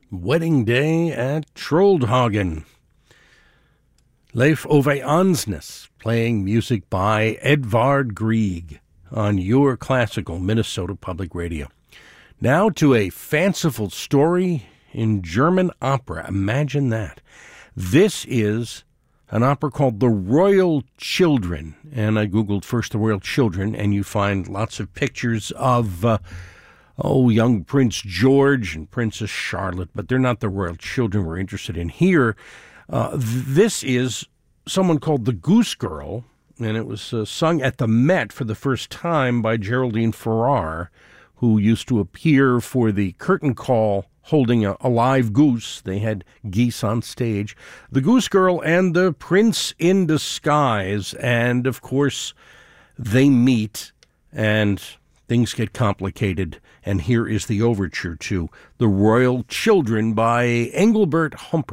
Wedding Day at Troldhagen. Leif Ove Ansnes playing music by Edvard Grieg on your classical Minnesota Public Radio. Now to a fanciful story in German opera. Imagine that. This is an opera called The Royal Children. And I Googled first The Royal Children, and you find lots of pictures of young Prince George and Princess Charlotte, but they're not the royal children we're interested in here. This is someone called the Goose Girl, and it was sung at the Met for the first time by Geraldine Farrar, who used to appear for the curtain call holding a live goose. They had geese on stage. The Goose Girl and the Prince in Disguise, and of course they meet and things get complicated, and here is the overture to The Royal Children by Engelbert Humperdinck.